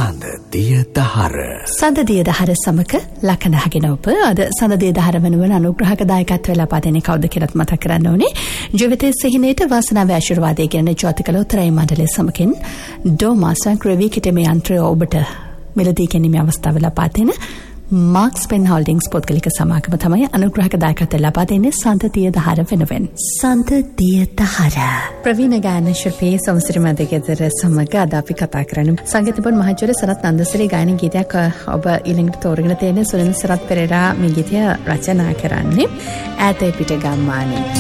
සඳදිය දහර සඳදිය දහර සමක ලකනහගෙන ඔබ අද සඳදිය දහර වෙනුවෙන් අනුග්‍රහක දායකත්වය ලබා දෙන්නේ කවුද කියලාත් මතක් කරන්න ඕනේ. ජීවිතයේ සිහිනේට වාසනාවේ ආශිර්වාදය කියන ජාතික ලෝතරයි මණ්ඩලය සමකින් ඩෝමාසන් ක්‍රවි කිටමේ යන්ත්‍රය ඔබට මෙලදී ගැනීමේ අවස්ථාව ලබා දෙන මාක්ස් පෙන් හෝල්ඩින්ග්ස් පොත්කලික සමාගම තමයි අනුග්‍රහක දායකත්වය ලබා දෙන්නේ සඳදිය දහර වෙනුවෙන්. සඳදිය දහර ප්‍රවීණ ගායන ශිල්පී සමසිරි මැදගෙදර සමග අද අපි කතා කරන්නේ සංගීතපොත් මහජන සරත් නන්දසිරි ගායන ගීතයක් ඔබ ඊළඟට තෝරගෙන තියෙන සුනිල් සරත් පෙරේරා මේ ගීතය රචනා කරන්නේ ඈතේ පිට ගම්මානේ.